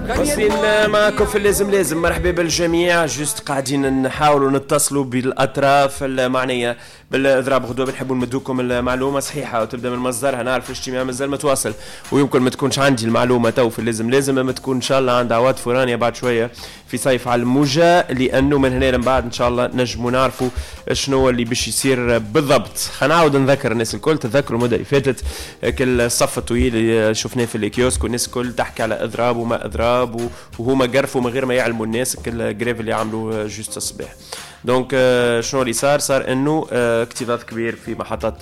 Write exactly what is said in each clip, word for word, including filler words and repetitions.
واصلين معكم في اللازم لازم. مرحبا بالجميع. جست قاعدين نحاولوا نتصلوا بالاطراف المعنيه بالاضراب. غدوه بنحبوا نمدوكم المعلومه صحيحه وتبدا من مصدرها. نعرف الاجتماع مازال متواصل ويمكن ما تكونش عندي المعلومه تو في اللازم لازم، ما تكون ان شاء الله عند عواد فرانيه بعد شويه في صيف على الموجه، لانه من هنا من بعد ان شاء الله نجموا نعرفوا شنو اللي باش يصير بالضبط. خلينا نعاود نذكر الناس الكل، تذكروا المده اللي فاتت كل الصف الطويل اللي شفناه في الكيوسك والناس الكل تحكي على اضراب وما اضراب وهما قرفوا من غير ما يعلموا الناس كل جريف اللي عملوا جوست الصباح. دونك شنو اللي صار؟ صار انه اكتظاظ كبير في محطات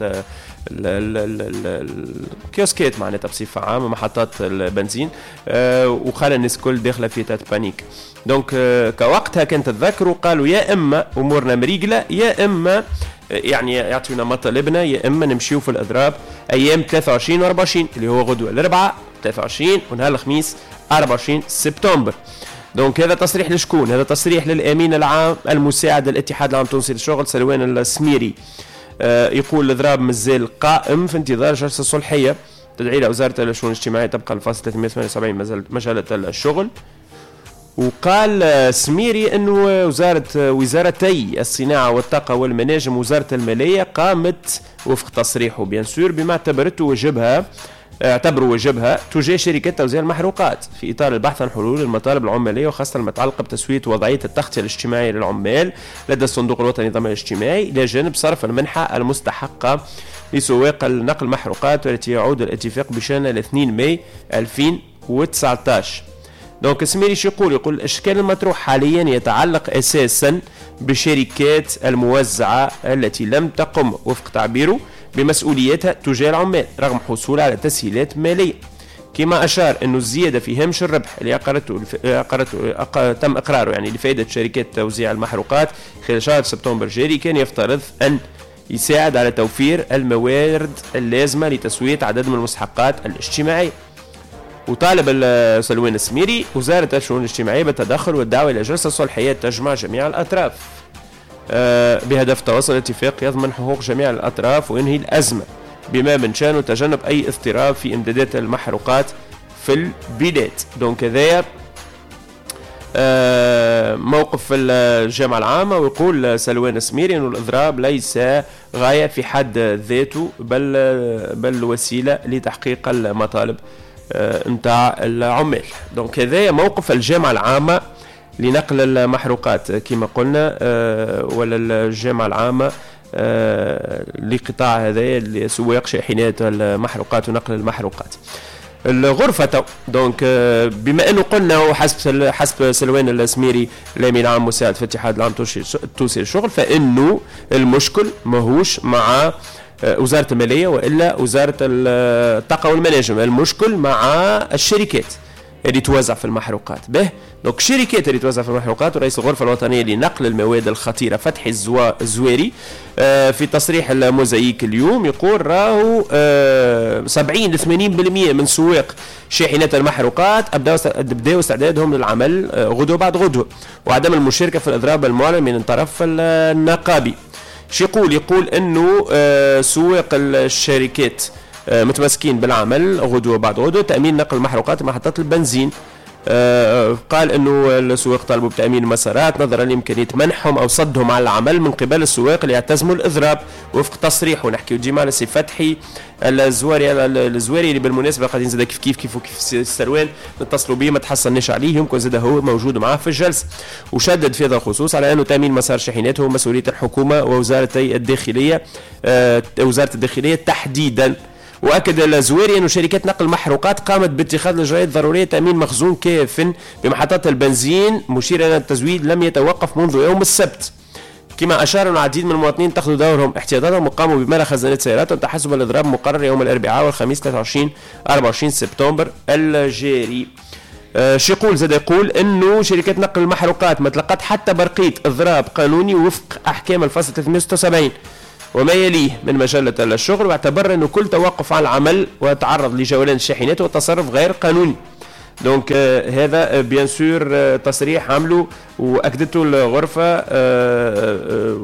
الكيوسكات معناتها بصفه عامه، محطات البنزين، وخلى الناس الكل داخله في تات بانيك. دونك كوقتها كانت تذكروا قالوا يا اما امورنا مريقله يا اما يعني يعطينا مطالبنا، يا اما نمشيو في الاضراب ايام ثلاثة وعشرين وأربعة وعشرين اللي هو غدوه الاربعاء ثلاثة وعشرين ونهار الخميس أربعة وعشرين سبتمبر. دونك هذا تصريح لشكون؟ هذا تصريح للامين العام المساعد للاتحاد العام التونسي للشغل سلوان السميري. آه يقول الاضراب مازال قائم في انتظار جلسه صلحيه تدعي لها وزاره الشؤون الاجتماعيه طبقا للفصل ثلاثمائة وثمانية وسبعين مجله الشغل. وقال سميري انه وزاره وزارتي الصناعه والطاقه والمناجم وزاره الماليه قامت وفق تصريحه بيان سور بما اعتبرته واجبها اعتبروا واجبها تجاه شركات توزيع المحروقات في اطار البحث عن حلول المطالب العماليه وخاصه المتعلقه بتسويه وضعيه التغطيه الاجتماعيه للعمال لدى الصندوق الوطني للضمان الاجتماعي الى جانب صرف المنحه المستحقه لسواق النقل المحروقات والتي يعود الاتفاق بشان الاثنين ماي ألفين وتسعة عشر. دونك سميري شو يقول؟ يقول الاشكال المطروح حاليا يتعلق اساسا بشركات الموزعه التي لم تقم وفق تعبيره بمسؤوليتها تجاه العمال رغم حصولها على تسهيلات ماليه. كما اشار انه الزياده في هامش الربح اللي اقرته اقرته أق... تم اقراره يعني لفائده شركات توزيع المحروقات خلال شهر سبتمبر الجاري كان يفترض ان يساعد على توفير الموارد اللازمه لتسويه عدد من المستحقات الاجتماعيه. وطالب سلوان السميري وزاره الشؤون الاجتماعيه بالتدخل والدعوه الى جلسه صلحيه تجمع جميع الاطراف بهدف توصل اتفاق يضمن حقوق جميع الأطراف وينهي الأزمة بما من شأنه تجنب أي اضطراب في إمدادات المحروقات في البلاد. دونك هذايا موقف الجامعة العامة. ويقول سلوان السميري أنه الإضراب ليس غاية في حد ذاته بل بل وسيلة لتحقيق المطالب نتاع العمال. دونك هذايا موقف الجامعة العامة لنقل المحروقات كما قلنا أه ولا الجامعة العامة أه لقطاع هذا لسواق شاحنات المحروقات ونقل المحروقات. الغرفة دونك أه بما انه قلنا وحسب حسب سلوان السميري الامين العام مساعد في الاتحاد العام التونسي للشغل فانه المشكل ماهوش مع وزارة المالية والا وزارة الطاقة والمناجم، المشكل مع الشركات اللي توزع في المحروقات. به دونك الشركات اللي توزع في المحروقات ورئيس الغرفه الوطنيه لنقل المواد الخطيره فتحي الزواري آه في تصريح الموزايك اليوم يقول راهو آه سبعين لثمانين بالمئة من سواق شاحنات المحروقات بداوا استعدادهم للعمل آه غدوه بعد غدوه وعدم المشاركه في الاضراب المعلن من طرف النقابي. شو يقول؟ يقول انه آه سواق الشركات متمسكين بالعمل غدوة بعد غدوة تأمين نقل المحروقات محطات البنزين. آه قال انه السواق طالبوا بتأمين المسارات نظرا لإمكانية منحهم او صدهم على العمل من قبل السواق اللي يعتزموا الاضراب وفق تصريح. ونحكي ديما على سي فتحي الزواري الزواري اللي بالمناسبة قاعدين زاد كيف كيف كيف كيف السروان نتصلوا به ما تحصلناش عليه يمكن زاد هو موجود معاه في الجلسة. وشدد في هذا الخصوص على انه تأمين مسار شاحنات هو مسؤولية الحكومة ووزارتي الداخلية آه وزارة الداخلية تحديدا. واكد الزواري انه شركات نقل المحروقات قامت باتخاذ الاجراءات الضروريه تامين مخزون كاف بمحطات البنزين مشيرا ان التزويد لم يتوقف منذ يوم السبت. كما اشار ان العديد من المواطنين اتخذوا دورهم احتياطاتهم وقاموا بملء خزانات سياراتهم تحسب الاضراب مقرر يوم الاربعاء والخميس ثلاثة وعشرين أربعة وعشرين سبتمبر الجاري. آه شو يقول؟ زاد يقول انه شركات نقل المحروقات ما تلقت حتى برقيه اضراب قانوني وفق احكام الفصل ثلاثمائة وستة وسبعين وما يليه من مجلة الشغل، واعتبر انه كل توقف عن العمل وتعرض لجولان الشاحنات وتصرف غير قانوني. دونك آه هذا بيان سور آه تصريح عملوا واكدته الغرفة آه آه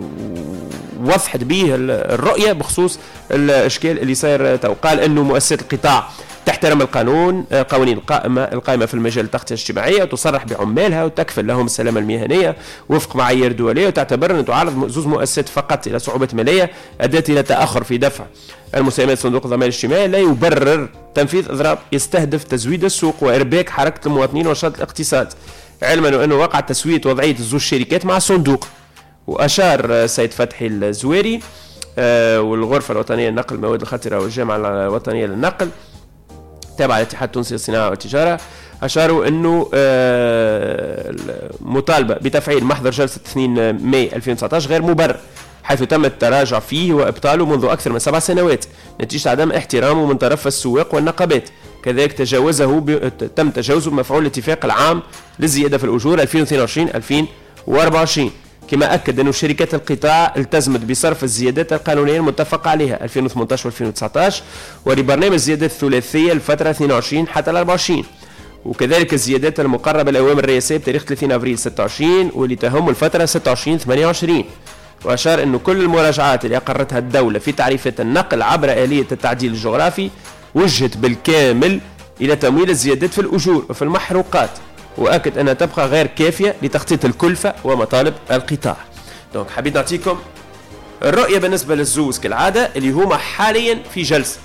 وضحت به الرؤية بخصوص الاشكال اللي صاير. قال انه مؤسسات القطاع تحترم القانون القوانين القائمة القائمة في المجال التغطية الاجتماعية، وتصرح بعمالها وتكفل لهم السلامة المهنية وفق معايير دولية، وتعتبر أن تعرض زوج مؤسسات فقط إلى صعوبة مالية أدت إلى تأخر في دفع المساهمات صندوق الضمان الاجتماعي لا يبرر تنفيذ إضراب يستهدف تزويد السوق وإرباك حركة المواطنين ونشاط الاقتصاد، علما أنه وقع تسوية وضعية الزوج الشركات مع الصندوق. وأشار سيد فتحي الزويري آه والغرفة الوطنية للنقل المواد الخطرة والجامعة الوطنية للنقل تابعة للاتحاد التونسي للصناعة والتجارة، أشاروا أنه آه مطالبة بتفعيل محضر جلسة اثنين ماي ألفين وتسعة عشر غير مبرر، حيث تم التراجع فيه وإبطاله منذ أكثر من سبع سنوات نتيجة عدم احترامه من طرف السواق والنقابات. كذلك تجاوزه ب... تم تجاوزه بمفعول الاتفاق العام للزيادة في الأجور ألفين واثنين وعشرين ألفين وأربعة وعشرين، كما أكد أن شركات القطاع التزمت بصرف الزيادات القانونية المتفق عليها ألفين وثمانية عشر وألفين وتسعة عشر ولبرنامج الزيادات الثلاثية للفترة اثنين وعشرين حتى أربعة وعشرين، وكذلك الزيادات المقربة للأوامر الرئاسية بتاريخ ثلاثين أبريل ستة وعشرين واللي تهم الفترة ستة وعشرين ثمانية وعشرين. وأشار أن كل المراجعات اللي أقرتها الدولة في تعريفات النقل عبر آلية التعديل الجغرافي وجهت بالكامل إلى تمويل الزيادات في الأجور وفي المحروقات، وأكد أنها تبقى غير كافية لتخطيط الكلفة ومطالب القطاع. دونك حبيت نعطيكم الرؤية بالنسبة للزوز كالعادة اللي هما حاليا في جلسة،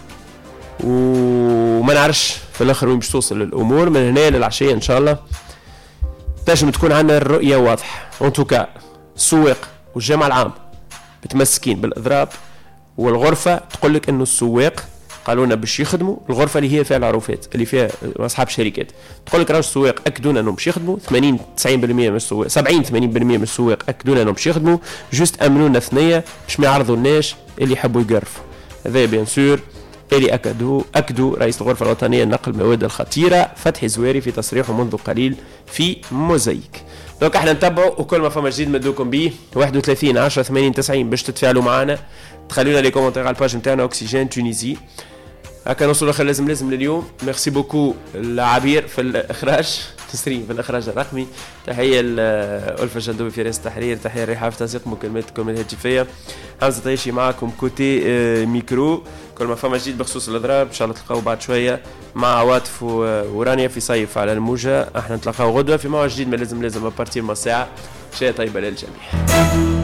وما نعرفش في الآخر وين باش توصل الأمور. من هنا للعشية إن شاء الله تنجم تكون عندنا الرؤية واضحة. أنتوكا السواق والجامعة العام متمسكين بالإضراب، والغرفة تقول لك إنه السواق قالوا لنا باش يخدموا، الغرفه اللي هي فيها العروفات اللي فيها اصحاب شركات تقول لك راهو السواق اكدوا لنا انهم باش يخدموا، ثمانين تسعين بالمئة من السواق سبعين ثمانين بالمئة من السواق اكدوا لنا انهم باش يخدموا، جوست امنونا ثنيه باش ما يعرضوا الناس اللي يحبوا يقرفوا. هذا بيان سور اللي اكدوا اكدوا رئيس الغرفه الوطنيه لنقل المواد الخطيره فتحي الزويري في تصريحه منذ قليل في موزايك. دونك احنا نتبعوا، وكل ما فما جديد مدوكم بيه واحد وثلاثين عشرة ثمانين تسعين باش تتفاعلوا معنا، تخلونا لي كومنتير على الباج نتاعنا اوكسيجين تونيزي. هكا نوصل اخر لازم لازم لليوم. ميرسي بوكو العبير في الاخراج تسري في الاخراج الرقمي، تحيه لألفة جندوبي في رئاسه التحرير، تحيه لرحاب تنسيق مكالماتكم الهاتفيه، حمزه طيشي معكم كوتي ميكرو. كل ما فما جديد بخصوص الاضراب ان شاء الله تلقاو بعد شويه مع عواطف ورانيا في صيف على الموجه. احنا نتلاقاو غدوه في موعد جديد ما لازم لازم ابارتير من الساعه. شيء طيبه للجميع.